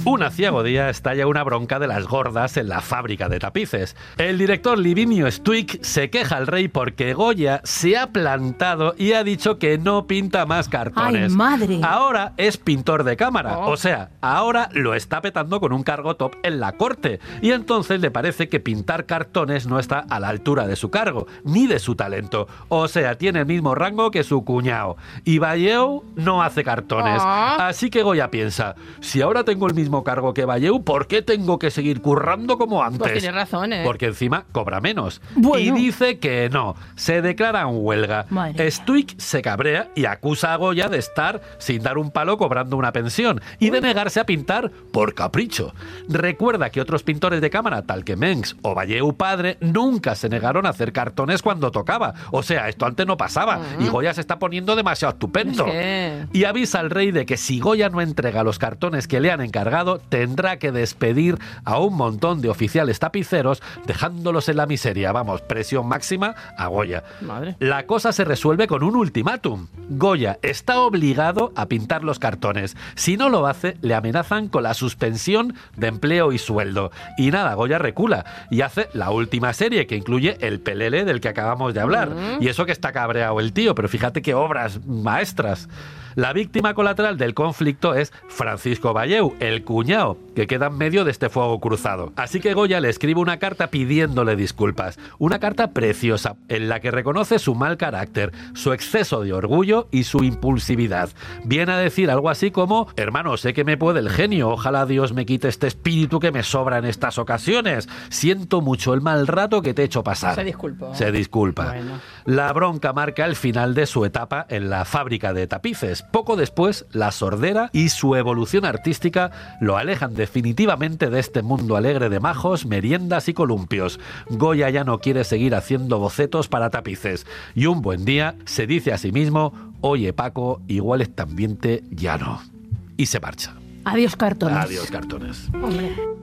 Una ciego día estalla una bronca de las gordas en la fábrica de tapices. El director Livinio Stuick se queja al rey porque Goya se ha plantado y ha dicho que no pinta más cartones. ¡Ay, madre! Ahora es pintor de cámara. O sea, ahora lo está petando con un cargo top en la corte. Y entonces le parece que pintar cartones no está a la altura de su cargo, ni de su talento. O sea, tiene el mismo rango que su cuñado. Y Valleu no hace cartones. Así que Goya piensa, si ahora tengo el mismo cargo que Valleu, ¿por qué tengo que seguir currando como antes? Pues tienes razón, ¿eh? Porque encima cobra menos. Bueno. Y dice que no. Se declara en huelga. Madre Stuick se cabrea y acusa a Goya de estar sin dar un palo cobrando una pensión y de negarse a pintar por capricho. Recuerda que otros pintores de cámara, tal que Mengs o Valleu padre, nunca se negaron a hacer cartones cuando tocaba. O sea, esto antes no pasaba. Y Goya se está poniendo demasiado estupendo. Y avisa al rey de que si Goya no entrega los cartones que le han encargado, tendrá que despedir a un montón de oficiales tapiceros, dejándolos en la miseria. Vamos, presión máxima a Goya. Madre. La cosa se resuelve con un ultimátum. Goya está obligado a pintar los cartones. Si no lo hace, le amenazan con la suspensión de empleo y sueldo. Y nada, Goya recula y hace la última serie, que incluye el pelele del que acabamos de hablar. Y eso que está cabreado el tío, pero fíjate qué obras maestras. La víctima colateral del conflicto es Francisco Valleu, el cuñado, que queda en medio de este fuego cruzado. Así que Goya le escribe una carta pidiéndole disculpas. Una carta preciosa, en la que reconoce su mal carácter, su exceso de orgullo y su impulsividad. Viene a decir algo así como: hermano, sé que me puede el genio, ojalá Dios me quite este espíritu que me sobra en estas ocasiones. Siento mucho el mal rato que te he hecho pasar. Se disculpó. Se disculpa. Bueno. La bronca marca el final de su etapa en la fábrica de tapices. Poco después, la sordera y su evolución artística lo alejan definitivamente de este mundo alegre de majos, meriendas y columpios. Goya ya no quiere seguir haciendo bocetos para tapices. Y un buen día se dice a sí mismo: oye Paco, igual este ambiente ya no. Y se marcha. Adiós, cartones. Adiós, cartones. Hombre.